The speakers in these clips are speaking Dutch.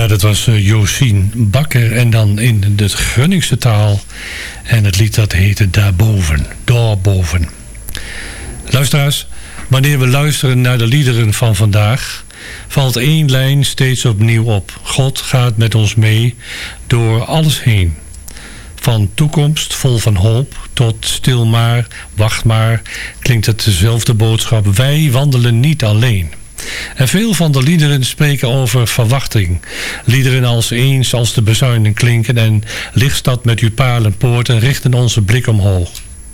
Ja, dat was Josien Bakker en dan in de Groningse taal. En het lied dat heette Daarboven, Daarboven. Luisteraars, wanneer we luisteren naar de liederen van vandaag, valt één lijn steeds opnieuw op. God gaat met ons mee door alles heen. Van toekomst vol van hoop tot stil maar, wacht maar, klinkt het dezelfde boodschap. Wij wandelen niet alleen. En veel van de liederen spreken over verwachting. Liederen als eens als de bezuinen klinken en lichtstad met uw palenpoorten richten onze blik omhoog.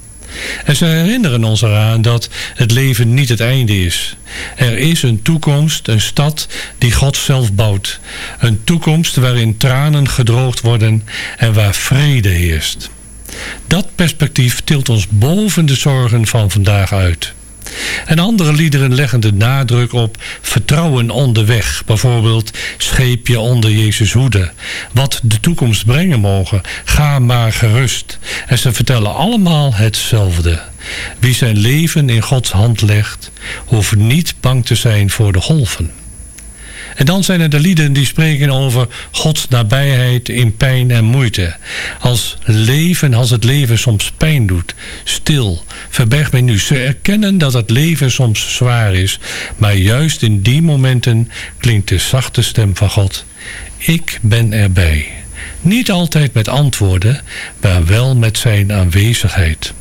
En ze herinneren ons eraan dat het leven niet het einde is. Er is een toekomst, een stad die God zelf bouwt. Een toekomst waarin tranen gedroogd worden en waar vrede heerst. Dat perspectief tilt ons boven de zorgen van vandaag uit. En andere liederen leggen de nadruk op vertrouwen onderweg. Bijvoorbeeld scheepje onder Jezus hoede. Wat de toekomst brengen mogen, ga maar gerust. En ze vertellen allemaal hetzelfde. Wie zijn leven in Gods hand legt, hoeft niet bang te zijn voor de golven. En dan zijn er de liederen die spreken over Gods nabijheid in pijn en moeite. Als het leven soms pijn doet, stil, verberg mij nu. Ze erkennen dat het leven soms zwaar is, maar juist in die momenten klinkt de zachte stem van God. Ik ben erbij. Niet altijd met antwoorden, maar wel met zijn aanwezigheid.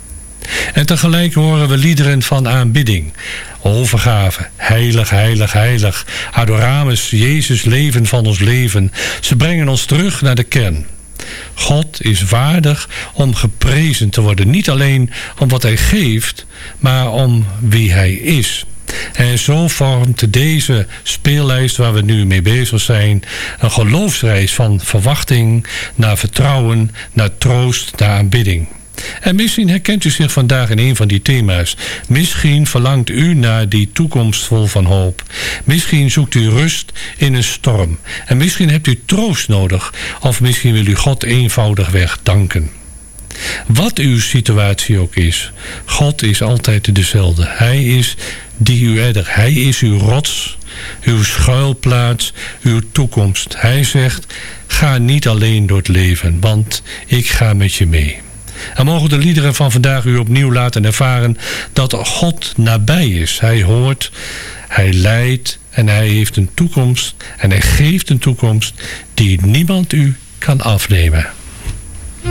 En tegelijk horen we liederen van aanbidding, overgave, heilig, heilig, heilig, adoramus, Jezus, leven van ons leven. Ze brengen ons terug naar de kern. God is waardig om geprezen te worden, niet alleen om wat hij geeft, maar om wie hij is. En zo vormt deze speellijst waar we nu mee bezig zijn een geloofsreis van verwachting naar vertrouwen, naar troost, naar aanbidding. En misschien herkent u zich vandaag in een van die thema's. Misschien verlangt u naar die toekomst vol van hoop. Misschien zoekt u rust in een storm. En misschien hebt u troost nodig. Of misschien wil u God eenvoudigweg danken. Wat uw situatie ook is, God is altijd dezelfde. Hij is die u redder. Hij is uw rots, uw schuilplaats, uw toekomst. Hij zegt, ga niet alleen door het leven, want ik ga met je mee. En mogen de liederen van vandaag u opnieuw laten ervaren dat God nabij is. Hij hoort, hij leidt en hij heeft een toekomst. En hij geeft een toekomst die niemand u kan afnemen.